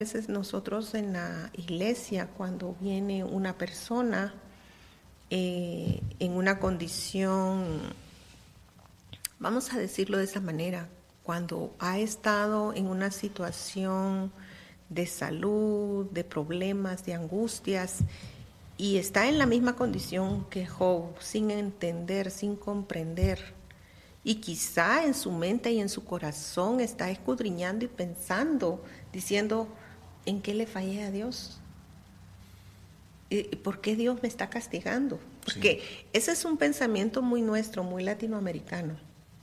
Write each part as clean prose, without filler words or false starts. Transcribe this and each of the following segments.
veces nosotros en la iglesia, cuando viene una persona en una condición, vamos a decirlo de esa manera, cuando ha estado en una situación de salud, de problemas, de angustias, y está en la misma condición que Job, sin entender, sin comprender, y quizá en su mente y en su corazón está escudriñando y pensando, diciendo, ¿en qué le fallé a Dios? ¿Por qué Dios me está castigando? Porque sí, ese es un pensamiento muy nuestro, muy latinoamericano.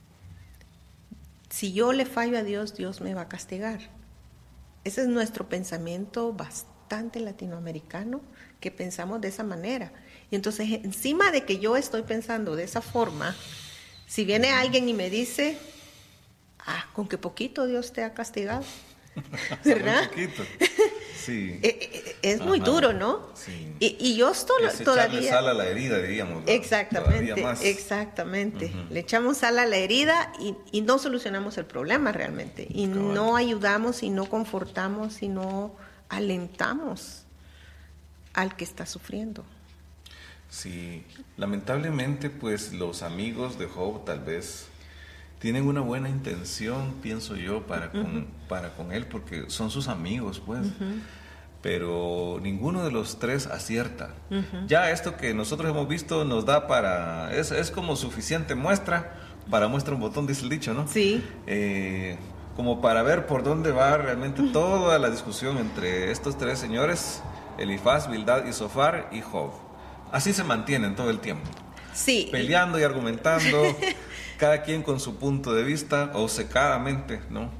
Si yo le fallo a Dios, Dios me va a castigar. Ese es nuestro pensamiento bastante latinoamericano, que pensamos de esa manera. Y entonces, encima de que yo estoy pensando de esa forma, si viene alguien y me dice, con que poquito Dios te ha castigado, ¿verdad? Muy poquito. Sí. Es muy duro, ¿no? Sí. Y yo es todavía... echarle sal a la herida, diríamos. Exactamente. Le echamos sal a la herida y no solucionamos el problema realmente. Y no ayudamos y no confortamos y no alentamos al que está sufriendo. Sí, lamentablemente pues los amigos de Job tal vez tienen una buena intención, pienso yo, para con él, porque son sus amigos, pues. Pero ninguno de los tres acierta. Ya esto que nosotros hemos visto nos da para... Es como suficiente muestra para muestra un botón, dice el dicho, ¿no? Sí. Como para ver por dónde va realmente toda la discusión entre estos tres señores, Elifaz, Bildad y Zofar y Job. Así se mantienen todo el tiempo. Sí. Peleando y argumentando, cada quien con su punto de vista, obcecadamente, ¿no?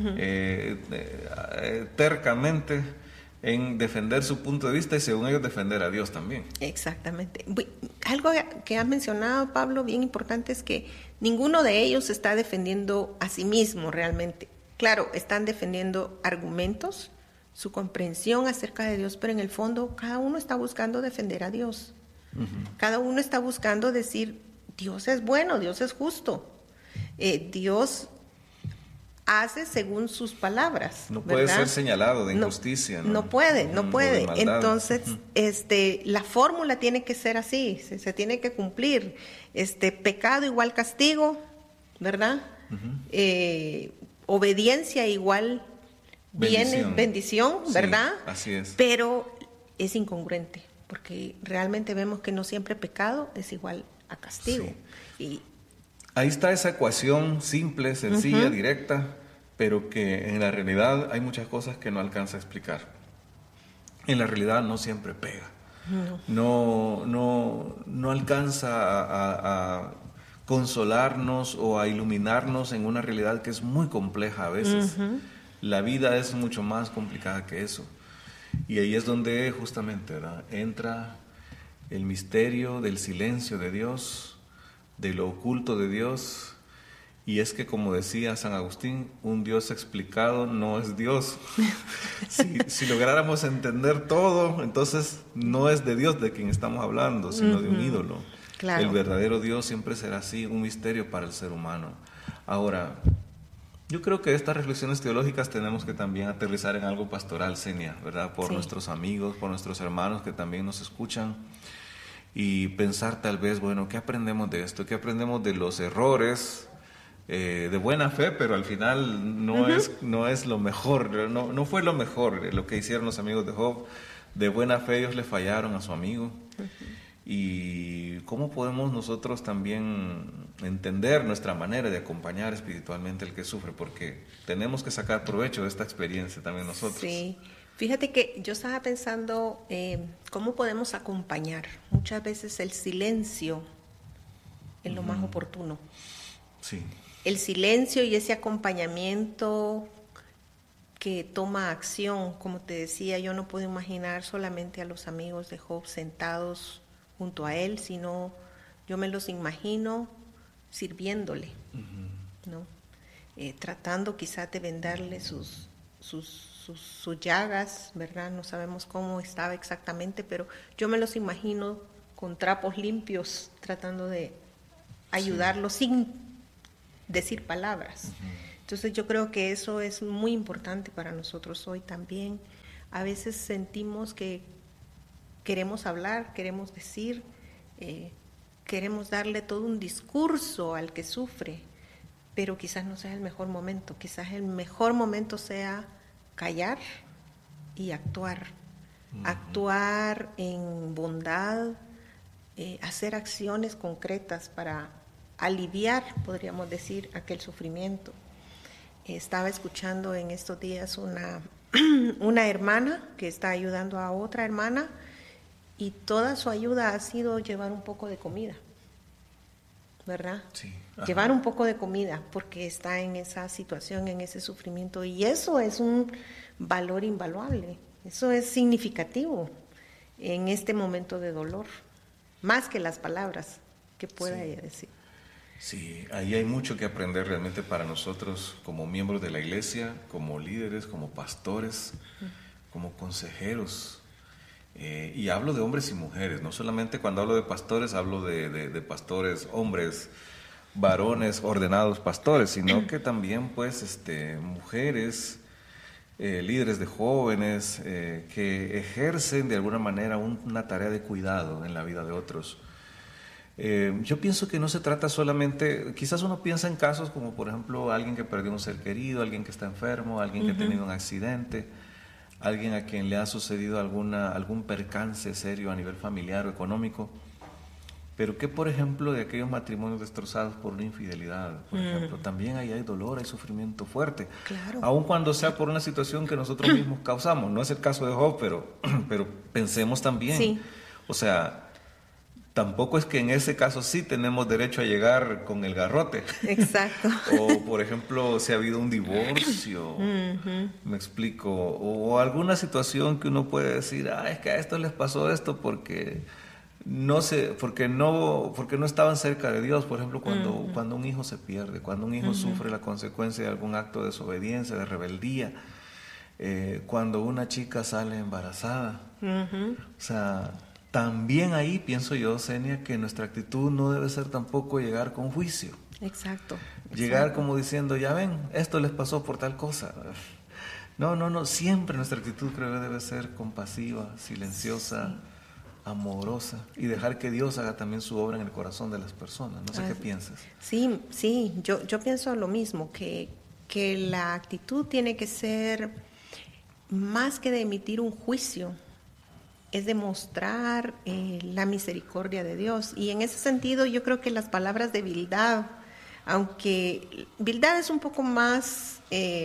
Tercamente en defender su punto de vista y según ellos defender a Dios también. Exactamente. Algo que ha mencionado Pablo bien importante es que ninguno de ellos está defendiendo a sí mismo realmente. Claro, están defendiendo argumentos, su comprensión acerca de Dios, pero en el fondo cada uno está buscando defender a Dios. Cada uno está buscando decir, Dios es bueno, Dios es justo, Dios hace según sus palabras. No puede ser señalado de injusticia. No puede. Entonces, la fórmula tiene que ser así, se tiene que cumplir. Pecado igual castigo, ¿verdad? Obediencia igual bendición, ¿verdad? Sí, así es. Pero es incongruente, porque realmente vemos que no siempre pecado es igual a castigo. Sí. Ahí está esa ecuación simple, sencilla, directa, pero que en la realidad hay muchas cosas que no alcanza a explicar. En la realidad no siempre pega. No alcanza a consolarnos o a iluminarnos en una realidad que es muy compleja a veces. La vida es mucho más complicada que eso. Y ahí es donde justamente, ¿verdad?, entra el misterio del silencio de Dios, de lo oculto de Dios. Y es que, como decía San Agustín, un Dios explicado no es Dios. Si lográramos entender todo, entonces no es de Dios de quien estamos hablando, sino de un ídolo. Claro. El verdadero Dios siempre será así, un misterio para el ser humano. Ahora, yo creo que estas reflexiones teológicas tenemos que también aterrizar en algo pastoral, Senia, ¿verdad? Por nuestros amigos, por nuestros hermanos que también nos escuchan. Y pensar tal vez, bueno, ¿qué aprendemos de esto? ¿Qué aprendemos de los errores de buena fe, pero al final no es lo mejor, no fue lo mejor lo que hicieron los amigos de Job? De buena fe ellos le fallaron a su amigo. Y cómo podemos nosotros también entender nuestra manera de acompañar espiritualmente al que sufre, porque tenemos que sacar provecho de esta experiencia también nosotros. Sí. Fíjate que yo estaba pensando cómo podemos acompañar. Muchas veces el silencio es lo más oportuno. Sí. El silencio y ese acompañamiento que toma acción, como te decía, yo no puedo imaginar solamente a los amigos de Job sentados junto a él, sino yo me los imagino sirviéndole, ¿no? Tratando quizás de vendarle sus llagas, ¿verdad? No sabemos cómo estaba exactamente, pero yo me los imagino con trapos limpios, tratando de ayudarlo sin decir palabras. Entonces yo creo que eso es muy importante para nosotros hoy también, a veces sentimos que queremos hablar, queremos decir, queremos darle todo un discurso al que sufre, pero quizás no sea el mejor momento. Quizás el mejor momento sea callar y actuar. Actuar en bondad, hacer acciones concretas para aliviar, podríamos decir, aquel sufrimiento. Estaba escuchando en estos días una hermana que está ayudando a otra hermana, y toda su ayuda ha sido llevar un poco de comida, ¿verdad? Sí. Llevar un poco de comida porque está en esa situación, en ese sufrimiento, y eso es un valor invaluable, eso es significativo en este momento de dolor, más que las palabras que pueda ella decir. Sí, ahí hay mucho que aprender realmente para nosotros como miembros de la iglesia, como líderes, como pastores, como consejeros. Y hablo de hombres y mujeres, no solamente cuando hablo de pastores, hablo de pastores, hombres, varones, ordenados pastores, sino que también pues mujeres, líderes de jóvenes que ejercen de alguna manera una tarea de cuidado en la vida de otros. Yo pienso que no se trata solamente, quizás uno piensa en casos como por ejemplo alguien que perdió un ser querido, alguien que está enfermo, alguien que ha tenido un accidente, alguien a quien le ha sucedido algún percance serio a nivel familiar o económico, pero que por ejemplo de aquellos matrimonios destrozados por una infidelidad, por ejemplo, también ahí hay dolor, hay sufrimiento fuerte, claro. Aun cuando sea por una situación que nosotros mismos causamos. No es el caso de Job, pero pensemos también, sí. O sea, tampoco es que en ese caso sí tenemos derecho a llegar con el garrote. Exacto. O, por ejemplo, si ha habido un divorcio, me explico, o alguna situación que uno puede decir, es que a estos les pasó esto porque no estaban cerca de Dios. Por ejemplo, cuando un hijo se pierde, cuando un hijo sufre la consecuencia de algún acto de desobediencia, de rebeldía, cuando una chica sale embarazada. O sea, también ahí pienso yo, Senia, que nuestra actitud no debe ser tampoco llegar con juicio. Exacto. Llegar como diciendo, ya ven, esto les pasó por tal cosa. No, siempre nuestra actitud creo que debe ser compasiva, silenciosa, amorosa, y dejar que Dios haga también su obra en el corazón de las personas. No sé qué piensas. Sí, yo pienso lo mismo, que la actitud tiene que ser más que de emitir un juicio, es demostrar la misericordia de Dios. Y en ese sentido yo creo que las palabras de Bildad, aunque Bildad es un poco más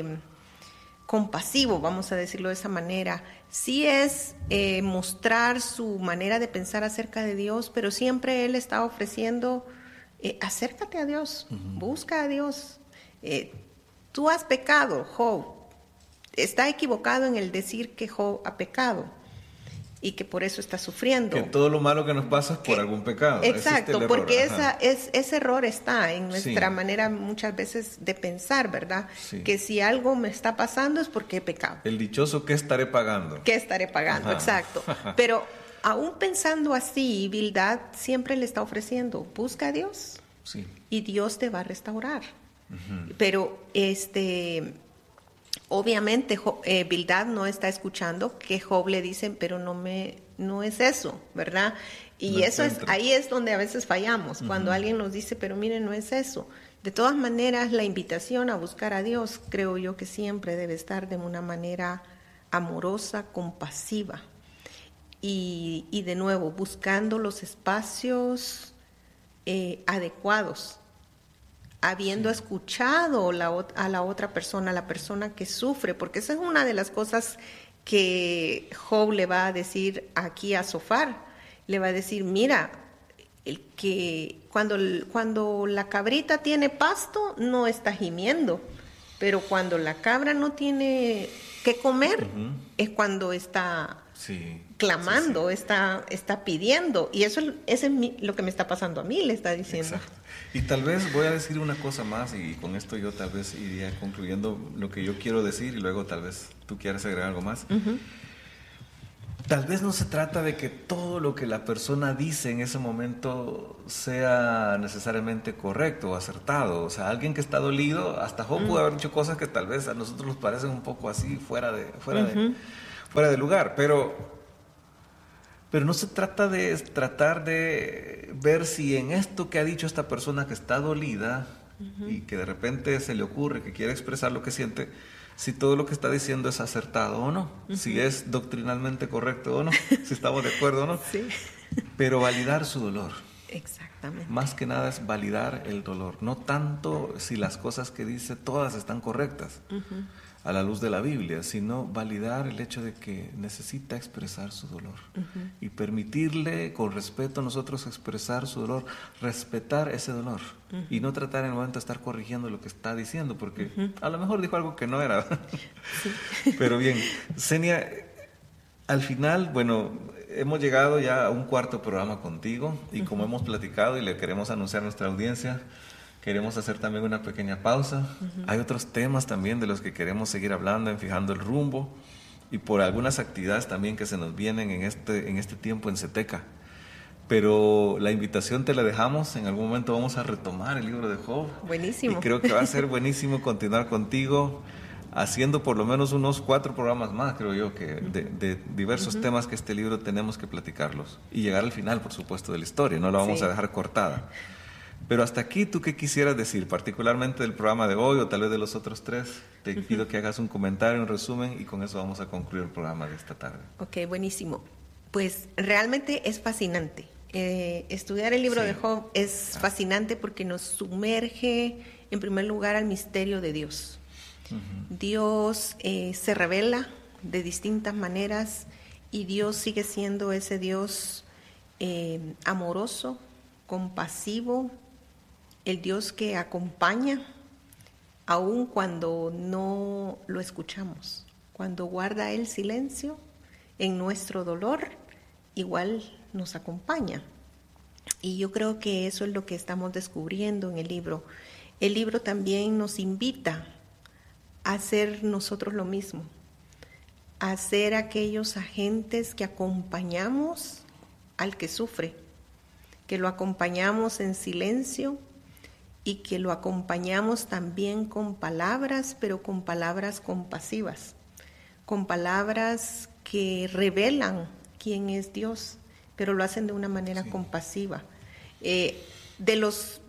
compasivo, vamos a decirlo de esa manera, sí es mostrar su manera de pensar acerca de Dios, pero siempre él está ofreciendo, acércate a Dios, busca a Dios. Tú has pecado, Job. Está equivocado en el decir que Job ha pecado y que por eso está sufriendo. Que todo lo malo que nos pasa es por algún pecado. Exacto, porque ese error está en nuestra manera muchas veces de pensar, ¿verdad? Sí. Que si algo me está pasando es porque he pecado. El dichoso, ¿qué estaré pagando? ¿Qué estaré pagando? Exacto. Pero aún pensando así, Bildad siempre le está ofreciendo, busca a Dios y Dios te va a restaurar. Pero obviamente Bildad no está escuchando que Job le dicen, pero no es eso, ¿verdad? Y eso ahí es donde a veces fallamos, cuando alguien nos dice, pero miren, no es eso. De todas maneras, la invitación a buscar a Dios, creo yo que siempre debe estar de una manera amorosa, compasiva. Y de nuevo, buscando los espacios adecuados, habiendo escuchado a la otra persona, a la persona que sufre, porque esa es una de las cosas que Job le va a decir aquí a Zofar. Le va a decir, mira, que cuando la cabrita tiene pasto no está gimiendo, pero cuando la cabra no tiene que comer es cuando está clamando, está pidiendo, y eso es lo que me está pasando a mí, le está diciendo. Exacto. Y tal vez voy a decir una cosa más, y con esto yo tal vez iría concluyendo lo que yo quiero decir, y luego tal vez tú quieras agregar algo más. Tal vez no se trata de que todo lo que la persona dice en ese momento sea necesariamente correcto o acertado. O sea, alguien que está dolido, hasta Job pudo haber dicho cosas que tal vez a nosotros nos parecen un poco así, fuera de fuera de lugar, pero no se trata de tratar de ver si en esto que ha dicho esta persona que está dolida y que de repente se le ocurre que quiere expresar lo que siente, si todo lo que está diciendo es acertado o no, si es doctrinalmente correcto o no, si estamos de acuerdo o no. Sí. Pero validar su dolor. Exactamente. Más que nada es validar el dolor, no tanto si las cosas que dice todas están correctas a la luz de la Biblia, sino validar el hecho de que necesita expresar su dolor y permitirle con respeto a nosotros expresar su dolor, respetar ese dolor y no tratar en el momento de estar corrigiendo lo que está diciendo, porque a lo mejor dijo algo que no era. Sí. Pero bien, Zenia, al final, bueno, hemos llegado ya a un cuarto programa contigo y como hemos platicado y le queremos anunciar a nuestra audiencia, queremos hacer también una pequeña pausa. Hay otros temas también de los que queremos seguir hablando, en Fijando el Rumbo, y por algunas actividades también que se nos vienen en este tiempo en CETECA. Pero la invitación te la dejamos, en algún momento vamos a retomar el libro de Job. Buenísimo. Y creo que va a ser buenísimo continuar contigo, haciendo por lo menos unos 4 programas más, creo yo, que de diversos temas que este libro tenemos que platicarlos. Y llegar al final, por supuesto, de la historia, no la vamos a dejar cortada. Pero hasta aquí, ¿tú qué quisieras decir, particularmente del programa de hoy o tal vez de los otros 3? Te pido que hagas un comentario, un resumen y con eso vamos a concluir el programa de esta tarde. Ok, buenísimo. Pues realmente es fascinante. Estudiar el libro de Job es fascinante porque nos sumerge, en primer lugar, al misterio de Dios. Dios se revela de distintas maneras y Dios sigue siendo ese Dios amoroso, compasivo, el Dios que acompaña aun cuando no lo escuchamos, cuando guarda el silencio en nuestro dolor, igual nos acompaña. Y yo creo que eso es lo que estamos descubriendo en el libro. El libro también nos invita a hacer nosotros lo mismo, a ser aquellos agentes que acompañamos al que sufre, que lo acompañamos en silencio y que lo acompañamos también con palabras, pero con palabras compasivas, con palabras que revelan quién es Dios, pero lo hacen de una manera compasiva. De los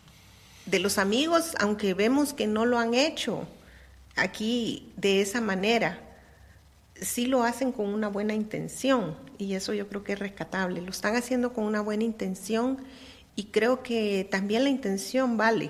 amigos, aunque vemos que no lo han hecho aquí de esa manera, sí lo hacen con una buena intención y eso yo creo que es rescatable. Lo están haciendo con una buena intención y creo que también la intención vale.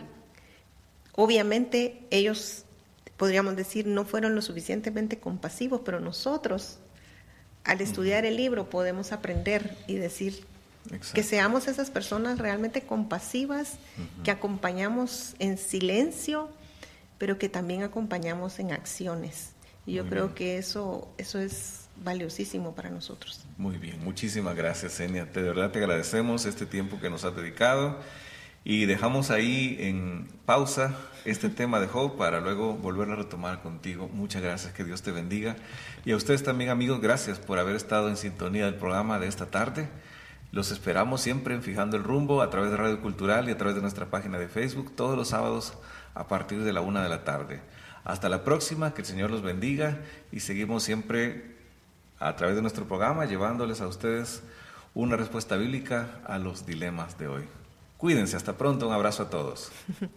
Obviamente ellos, podríamos decir, no fueron lo suficientemente compasivos, pero nosotros al estudiar el libro podemos aprender y decir que seamos esas personas realmente compasivas, que acompañamos en silencio, pero que también acompañamos en acciones. Y yo creo que eso es valiosísimo para nosotros. Muy bien, muchísimas gracias, Zenia. De verdad te agradecemos este tiempo que nos has dedicado y dejamos ahí en pausa este tema de Job para luego volver a retomar contigo. Muchas gracias, que Dios te bendiga. Y a ustedes también, amigos, gracias por haber estado en sintonía del programa de esta tarde. Los esperamos siempre en Fijando el Rumbo a través de Radio Cultural y a través de nuestra página de Facebook todos los sábados a partir de la 1 de la tarde. Hasta la próxima, que el Señor los bendiga y seguimos siempre a través de nuestro programa llevándoles a ustedes una respuesta bíblica a los dilemas de hoy. Cuídense, hasta pronto, un abrazo a todos.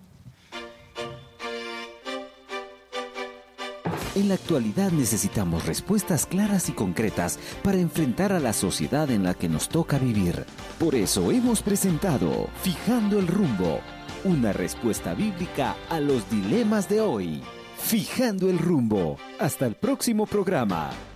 En la actualidad necesitamos respuestas claras y concretas para enfrentar a la sociedad en la que nos toca vivir. Por eso hemos presentado Fijando el Rumbo, una respuesta bíblica a los dilemas de hoy. Fijando el Rumbo. Hasta el próximo programa.